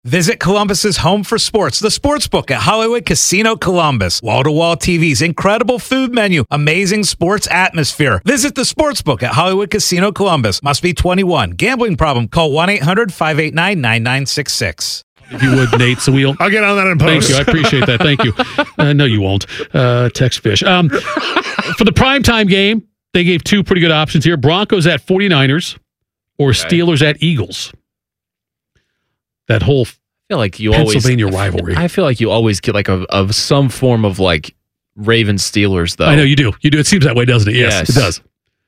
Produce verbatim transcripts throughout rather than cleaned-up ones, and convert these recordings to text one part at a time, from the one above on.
Visit Columbus's home for sports, the Sportsbook at Hollywood Casino Columbus. Wall-to-wall T Vs, incredible food menu, amazing sports atmosphere. Visit the Sportsbook at Hollywood Casino Columbus. Must be twenty-one. Gambling problem? Call one eight hundred five eight nine nine nine six six. If you would, Nate, so we'll... I'll get on that in Thank post. you. I appreciate that. Thank you. Uh, no, you won't. Uh, text fish. Um, for the primetime game, they gave two pretty good options here. Broncos at forty-niners or Okay. Steelers at Eagles. That whole I feel like you Pennsylvania always, rivalry. I feel like you always get like a of some form of like Ravens Steelers though. I know you do. You do. It seems that way, doesn't it? Yes, Yes. it does.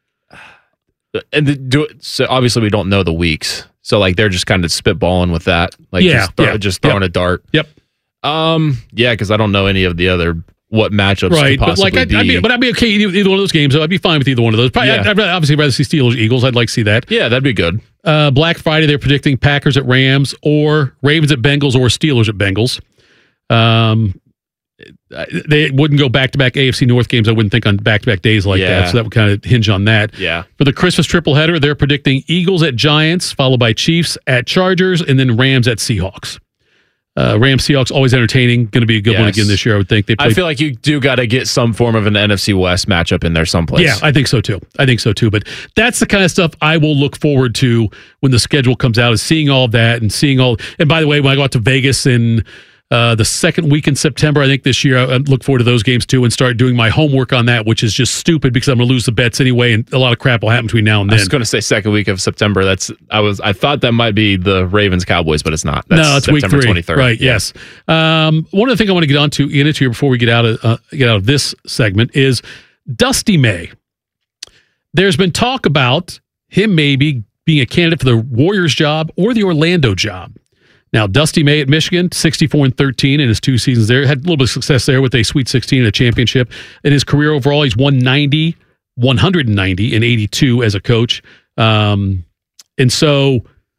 And the, do it, so obviously we don't know the weeks, so like they're just kind of spitballing with that, like Yeah, just, throw, yeah. just throwing Yep. a dart. Yep. Um. Yeah, because I don't know any of the other what matchups Right, could but possibly like, I'd, be. I'd be, but I'd be okay either, either one of those games. I'd be fine with either one of those. Probably, Yeah. I'd, I'd rather- obviously rather see Steelers Eagles. I'd like to see that. yeah, that'd be good. Uh, Black Friday, they're predicting Packers at Rams or Ravens at Bengals or Steelers at Bengals. Um, they wouldn't go back-to-back A F C North games, I wouldn't think, on back-to-back days like Yeah. that. So that would kind of hinge on that. Yeah. For the Christmas triple header, they're predicting Eagles at Giants, followed by Chiefs at Chargers, and then Rams at Seahawks. Uh, Rams Seahawks always entertaining. Going to be a good one Yes. again this year, I would think. They I played, feel like you do got to get some form of an N F C West matchup in there someplace. Yeah, I think so too. I think so too. But that's the kind of stuff I will look forward to when the schedule comes out, is seeing all of that and seeing all. And by the way, when I go out to Vegas in uh, the second week in September, I think this year, I look forward to those games too and start doing my homework on that, which is just stupid because I'm going to lose the bets anyway, and a lot of crap will happen between now and I then. was going to say second week of September. That's I was I thought that might be the Ravens Cowboys, but it's not. That's no, it's September week three. twenty-third. Right? Yeah. Yes. Um, one of the things I want to get on to get into here before we get out of uh, get out of this segment is Dusty May. There's been talk about him maybe being a candidate for the Warriors job or the Orlando job. Now, Dusty May at Michigan, sixty-four and thirteen in his two seasons there, had a little bit of success there with a Sweet sixteen and a championship. In his career overall, he's won ninety, one hundred ninety, and eighty-two as a coach. Um, and so,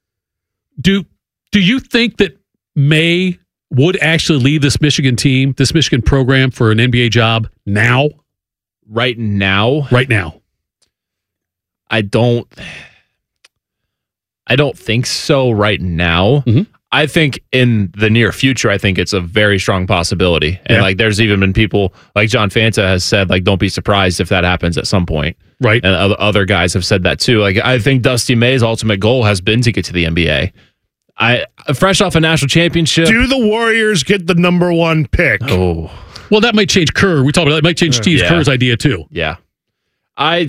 do do you think that May would actually leave this Michigan team, this Michigan program, for an N B A job now? Right now, Right now. I don't. I don't think so. Right now, Mhm. I think in the near future, I think it's a very strong possibility. And Yeah. like, there's even been people like John Fanta has said, like, don't be surprised if that happens at some point. Right. And other other guys have said that too. Like, I think Dusty May's ultimate goal has been to get to the N B A. I fresh off a national championship. Do the Warriors get the number one pick? Oh, Well, that might change Kerr. We talked about that. It might change Steve Yeah. Kerr's idea too. yeah. I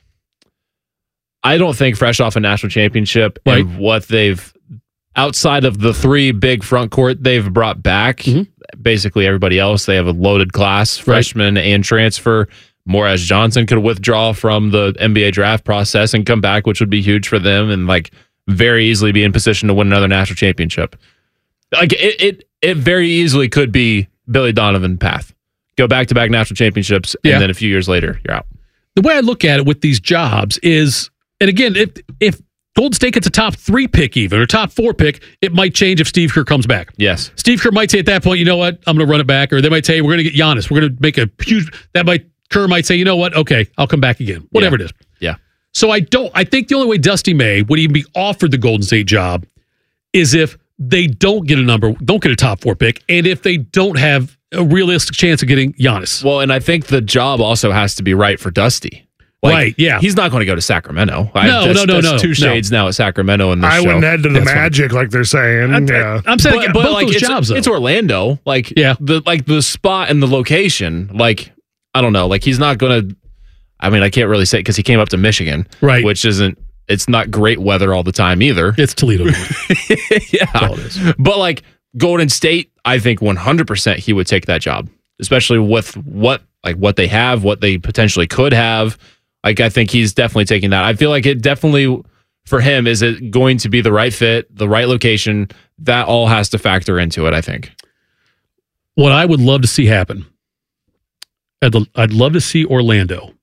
I don't think fresh off a national championship Right. and what they've outside of the three big front court they've brought back, Mhm. basically everybody else, they have a loaded class, freshman and transfer. Morez Johnson could withdraw from the N B A draft process and come back, which would be huge for them, and like very easily be in position to win another national championship. Like it, it, it very easily could be Billy Donovan path. Go back to back national championships, and Yeah. then a few years later, you're out. The way I look at it with these jobs is, and again, if if Golden State gets a top three pick even or top four pick, it might change if Steve Kerr comes back. Yes. Steve Kerr might say at that point, you know what, I'm going to run it back, or they might say we're going to get Giannis. We're going to make a huge. That might Kerr might say, you know what, okay, I'll come back again. Whatever Yeah. it is. Yeah. So I don't. I think the only way Dusty May would even be offered the Golden State job is if they don't get a number, don't get a top four pick, and if they don't have a realistic chance of getting Giannis. Well, and I think the job also has to be right for Dusty. Like, Right, yeah. He's not going to go to Sacramento. I, No, that's, no, no, that's no, two no. shades now at Sacramento in this I show. wouldn't head to the That's fine. Magic like they're saying. yeah. I'm saying But, both but like those it's, jobs, though. it's Orlando. Like Yeah. the like the spot and the location. Like I don't know. Like he's not going to. I mean, I can't really say because he came up to Michigan, Right. Which isn't. It's not great weather all the time either. It's Toledo. yeah, all it is. but like Golden State, I think one hundred percent he would take that job, especially with what like what they have, what they potentially could have. Like I think he's definitely taking that. I feel like it definitely for him is it going to be the right fit, the right location. That all has to factor into it. I think. What I would love to see happen, I'd, I'd love to see Orlando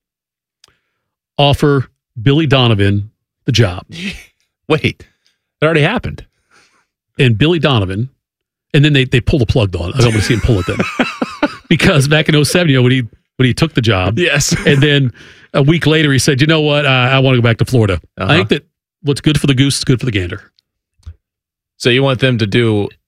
offer Billy Donovan the job. Wait, it already happened. And Billy Donovan, and then they, they pull the plug on. I don't want to see him pull it then. Because back in oh seven, you know, when he when he took the job, Yes. and then a week later he said, you know what, uh, I want to go back to Florida. Uh-huh. I think that what's good for the goose is good for the gander. So you want them to do